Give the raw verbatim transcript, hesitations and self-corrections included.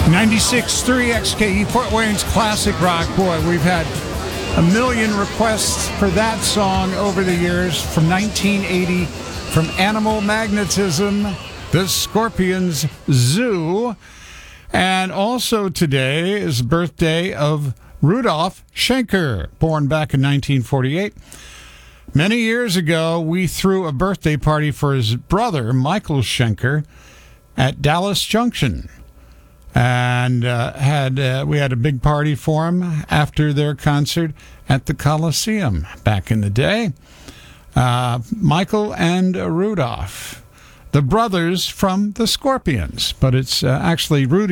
ninety-six point three X K E, Fort Wayne's classic rock. Boy, we've had a million requests for that song over the years. From nineteen eighty, from Animal Magnetism, the Scorpions Zoo. And also today is the birthday of Rudolf Schenker, born back in nineteen forty-eight. Many years ago, we threw a birthday party for his brother, Michael Schenker, at Dallas Junction. And uh, had uh, we had a big party for him after their concert at the Coliseum back in the day. Uh, Michael and uh, Rudolph, the brothers from the Scorpions, but it's uh, actually Rudy